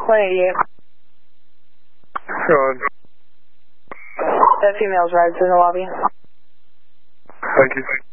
188. Go on. That female's rides in the lobby. Thank you.